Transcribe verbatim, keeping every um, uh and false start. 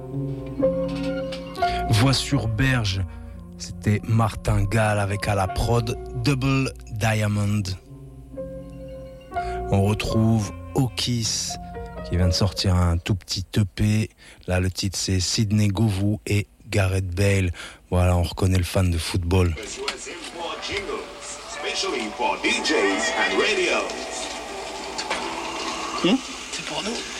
Voix sur berge, c'était Martin Gall avec à la prod Double Diamond. On retrouve Okis qui vient de sortir un tout petit E P. Là, le titre c'est Sidney Govou et Gareth Bale. Voilà, on reconnaît le fan de football. Hmm? C'est pour nous.